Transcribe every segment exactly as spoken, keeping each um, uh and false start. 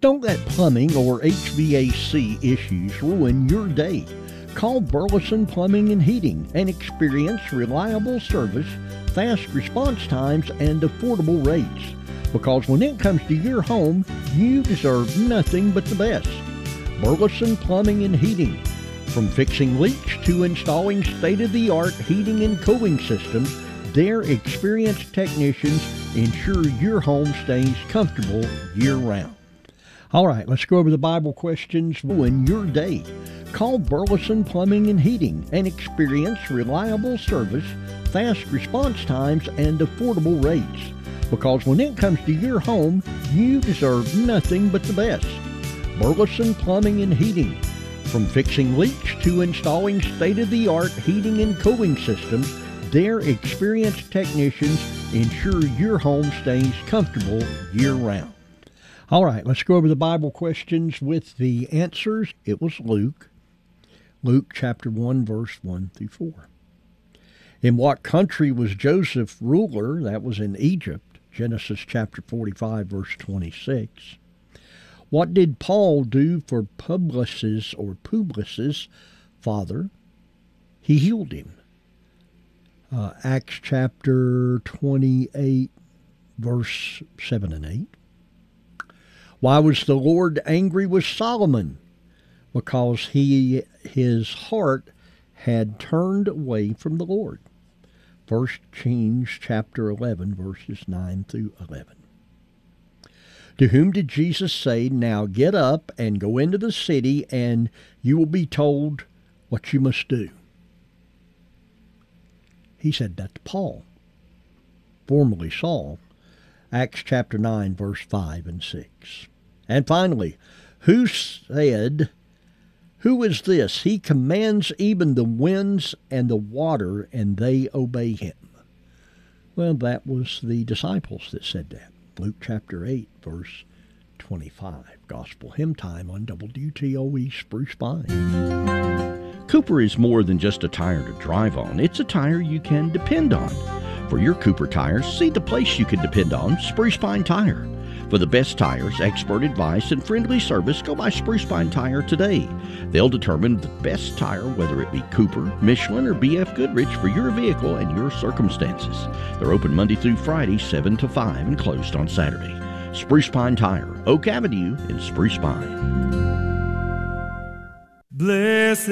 Don't let plumbing or H V A C issues ruin your day. Call Burleson Plumbing and Heating and experience reliable service, fast response times, and affordable rates. Because when it comes to your home, you deserve nothing but the best. Burleson Plumbing and Heating. From fixing leaks to installing state-of-the-art heating and cooling systems, their experienced technicians ensure your home stays comfortable year-round. All right, let's go over the Bible questions in your day. Call Burleson Plumbing and Heating and experience reliable service, fast response times, and affordable rates. Because when it comes to your home, you deserve nothing but the best. Burleson Plumbing and Heating. From fixing leaks to installing state-of-the-art heating and cooling systems, their experienced technicians ensure your home stays comfortable year-round. All right, let's go over the Bible questions with the answers. It was Luke. Luke chapter one, verse one through four. In what country was Joseph ruler? That was in Egypt. Genesis chapter forty-five, verse twenty-six. What did Paul do for Publius or Publius' father? He healed him. Uh, Acts chapter twenty-eight, verse seven and eight. Why was the Lord angry with Solomon? Because he his heart had turned away from the Lord. First Kings chapter eleven, verses nine through eleven. To whom did Jesus say, "Now get up and go into the city, and you will be told what you must do"? He said that to Paul, formerly Saul. Acts chapter nine, verse five and six. And finally, who said, "Who is this? He commands even the winds and the water, and they obey him"? Well, that was the disciples that said that. Luke chapter eight, verse twenty-five. Gospel Hymn Time on W T O E Spruce Pine. Cooper is more than just a tire to drive on. It's a tire you can depend on. For your Cooper tires, see the place you can depend on, Spruce Pine Tire. For the best tires, expert advice, and friendly service, go by Spruce Pine Tire today. They'll determine the best tire, whether it be Cooper, Michelin, or B F Goodrich, for your vehicle and your circumstances. They're open Monday through Friday, seven to five, and closed on Saturday. Spruce Pine Tire, Oak Avenue in Spruce Pine. Blessed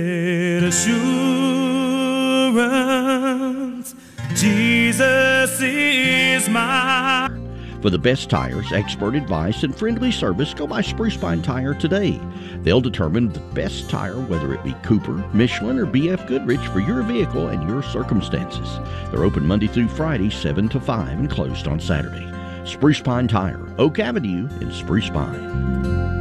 assurance, Jesus is mine. For the best tires, expert advice, and friendly service, go by Spruce Pine Tire today. They'll determine the best tire, whether it be Cooper, Michelin, or B F Goodrich, for your vehicle and your circumstances. They're open Monday through Friday, seven to five, and closed on Saturday. Spruce Pine Tire, Oak Avenue in Spruce Pine.